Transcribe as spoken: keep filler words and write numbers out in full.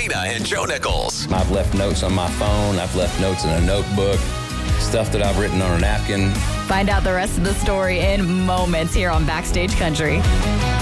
Dana and Joe Nichols. I've left notes on my phone. I've left notes in a notebook. Stuff that I've written on a napkin. Find out the rest of the story in moments here on Backstage Country.